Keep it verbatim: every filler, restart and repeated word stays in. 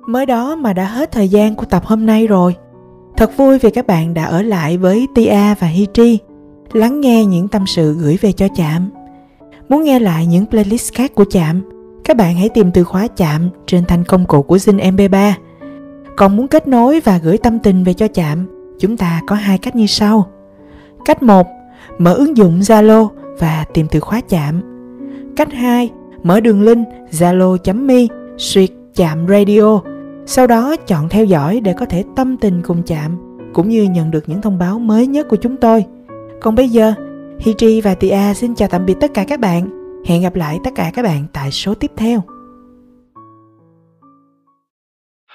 Mới đó mà đã hết thời gian của tập hôm nay rồi. Thật vui vì các bạn đã ở lại với Tia và Hitri, lắng nghe những tâm sự gửi về cho Chạm. Muốn nghe lại những playlist khác của Chạm, các bạn hãy tìm từ khóa Chạm trên thanh công cụ của Zing em pê ba. Còn muốn kết nối và gửi tâm tình về cho Chạm, chúng ta có hai cách như sau. Cách một, mở ứng dụng Zalo và tìm từ khóa Chạm. Cách hai, mở đường link zalo chấm me xuyệt Chạm Radio. Sau đó chọn theo dõi để có thể tâm tình cùng Chạm, cũng như nhận được những thông báo mới nhất của chúng tôi. Còn bây giờ, Hitri và Tia xin chào tạm biệt tất cả các bạn. Hẹn gặp lại tất cả các bạn tại số tiếp theo.